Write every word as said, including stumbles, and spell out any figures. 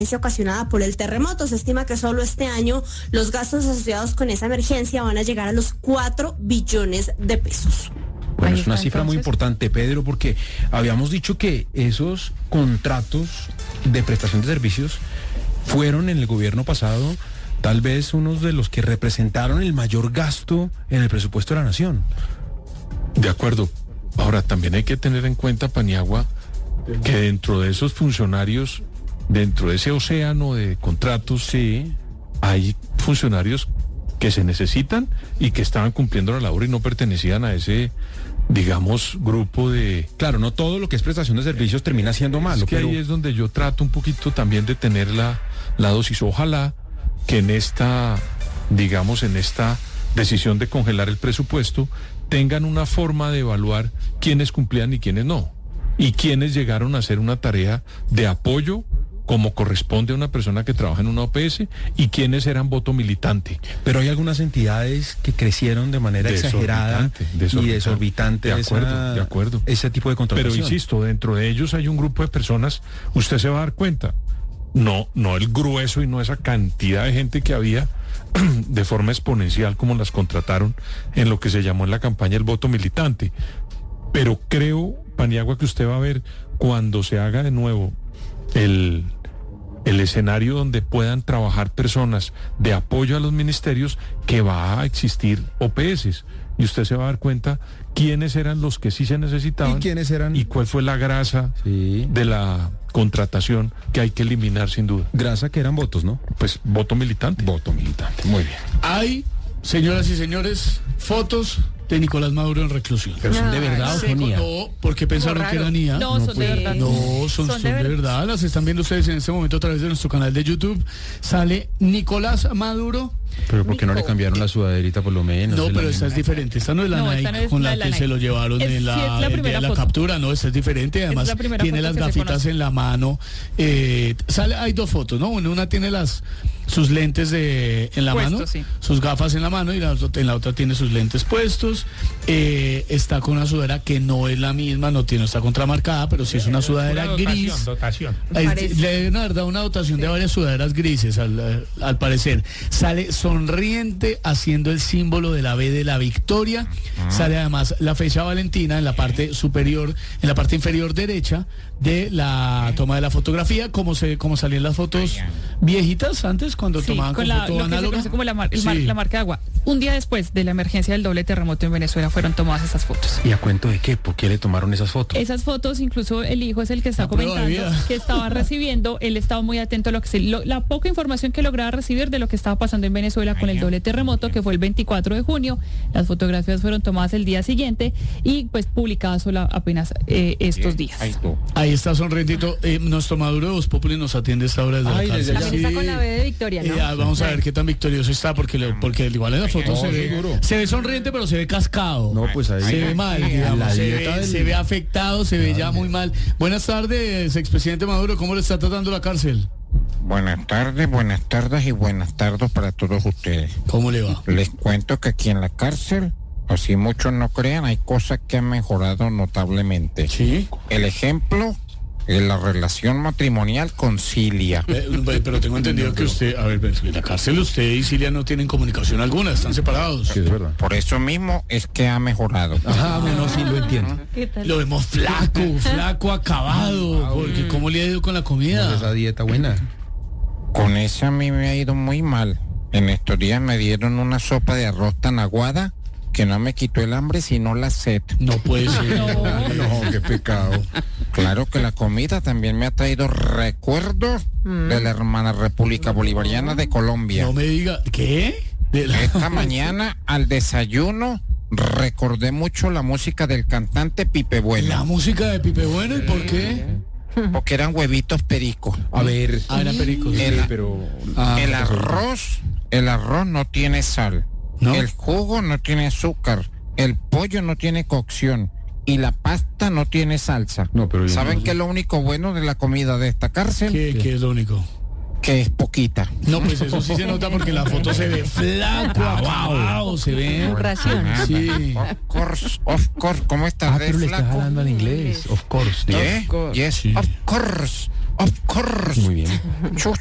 ocasionada por el terremoto. Se estima que solo este año los gastos asociados con esa emergencia van a llegar a los cuatro billones de pesos. Bueno, es una cifra muy importante, Pedro, porque habíamos dicho que esos contratos de prestación de servicios fueron en el gobierno pasado tal vez unos de los que representaron el mayor gasto en el presupuesto de la nación. De acuerdo. Ahora, también hay que tener en cuenta, Paniagua, que dentro de esos funcionarios, dentro de ese océano de contratos, sí, hay funcionarios que se necesitan y que estaban cumpliendo la labor y no pertenecían a ese, digamos, grupo de... Claro, no todo lo que es prestación de servicios termina siendo malo. Es que pero... ahí es donde yo trato un poquito también de tener la, la dosis. Ojalá que en esta, digamos, en esta decisión de congelar el presupuesto, tengan una forma de evaluar quiénes cumplían y quiénes no. Y quiénes llegaron a hacer una tarea de apoyo como corresponde a una persona que trabaja en una O P S y quienes eran voto militante. Pero hay algunas entidades que crecieron de manera exagerada y desorbitante. De acuerdo, esa, de acuerdo. Ese tipo de contratación. Pero insisto, dentro de ellos hay un grupo de personas, usted se va a dar cuenta, no, no el grueso y no esa cantidad de gente que había de forma exponencial como las contrataron en lo que se llamó en la campaña el voto militante. Pero creo, Paniagua, que usted va a ver cuando se haga de nuevo el, el escenario donde puedan trabajar personas de apoyo a los ministerios, que va a existir O P S. Y usted se va a dar cuenta quiénes eran los que sí se necesitaban. ¿Y quiénes eran? Y cuál fue la grasa sí. de la contratación que hay que eliminar sin duda. Grasa que eran votos, ¿no? Pues voto militante. Voto militante, muy bien. Hay, señoras y señores, fotos de Nicolás Maduro en reclusión. ¿Pero son de verdad o son I A? No, porque pensaron que eran I A. No, no son pues, de verdad. No, son, son, de, son de verdad. Las están viendo ustedes en este momento a través de nuestro canal de YouTube. Sale Nicolás Maduro. Pero ¿por qué no le cambiaron la sudaderita por lo menos? No, pero esta es diferente. Esta no es la no, Nike no es con la, la que Nike. se lo llevaron es, en la, sí, es la, el día de la captura. No, esta es diferente. Además, es tiene las gafitas en la mano. Eh, sale, hay dos fotos, ¿no? Una, una tiene las sus lentes de en la Puesto, mano, sí. sus gafas en la mano, y la, en la otra tiene sus lentes puestos. Eh, está con una sudadera que no es la misma, no tiene, está contramarcada, pero sí es una sudadera una dotación, gris. Dotación. Es, le deben haber dado una dotación sí. de varias sudaderas grises, al, al parecer. Sale sonriente, haciendo el símbolo de la B de la victoria. Uh-huh. Sale además la fecha Valentina en la parte superior, en la parte inferior derecha de la toma de la fotografía, como se como salían las fotos viejitas antes, cuando sí, tomaban con, con la, foto lo análoga. Que se como la, mar, el sí. mar, la marca de agua. Un día después de la emergencia del doble terremoto en Venezuela fueron tomadas esas fotos. ¿Y a cuento de qué? ¿Por qué le tomaron esas fotos? Esas fotos, incluso el hijo es el que está comentando que estaba recibiendo, él estaba muy atento a lo que se, lo, la poca información que lograba recibir de lo que estaba pasando en Venezuela con el doble terremoto, que fue el veinticuatro de junio. Las fotografías fueron tomadas el día siguiente y pues publicadas solo apenas eh, estos días. Ahí está sonrientito. Eh, nuestro Maduro de Voz Populi nos atiende a esta hora desde Ay, la cárcel. También sí. Está con la B de victoria, ¿no? Eh, vamos a ver qué tan victorioso está, porque le, porque igual en la foto no, se ve seguro. Se ve sonriente, pero se ve cascado. No, pues ahí se ve mal, digamos, se, ve, del... se ve afectado, se ve ya muy mal. Buenas tardes, expresidente Maduro, ¿cómo le está tratando la cárcel? Buenas tardes, buenas tardes y buenas tardes para todos ustedes. ¿Cómo le va? Les cuento que aquí en la cárcel, así muchos no crean, hay cosas que han mejorado notablemente. ¿Sí? El ejemplo en la relación matrimonial con Cilia. Eh, pero tengo entendido que usted, a ver, en la cárcel usted y Cilia no tienen comunicación alguna, están separados. Sí, es verdad. Por eso mismo es que ha mejorado. Ajá, bueno, sí lo entiendo. Lo vemos flaco, flaco, acabado, ah, porque ¿cómo le ha ido con la comida? Esa dieta buena. Con esa a mí me ha ido muy mal. En estos días me dieron una sopa de arroz tan aguada que no me quitó el hambre sino la sed. No puede ser. No, no, qué pecado. Claro que la comida también me ha traído recuerdos mm. de la hermana República Bolivariana de Colombia. No me diga, ¿qué? De la... Esta mañana al desayuno recordé mucho la música del cantante Pipe Bueno. ¿La música de Pipe Bueno? ¿Y por qué? Porque eran huevitos pericos. A ver. Ah, eran pericos. El, sí, pero... ah, el arroz, el arroz no tiene sal. ¿No? El jugo no tiene azúcar. El pollo no tiene cocción. Y la pasta no tiene salsa. No, pero ¿Saben no, qué es lo único bueno de la comida de esta cárcel? ¿Qué, ¿Qué es lo único? que es poquita. No, pues eso sí se nota porque la foto se ve flaco, acabado, se ve. Ración. Sí. Of course, of course. ¿Cómo estás Ah, de pero le estás flaco? hablando al inglés. Of course. digo. Yeah, yes, Sí. of course, of course. Muy bien. Chu,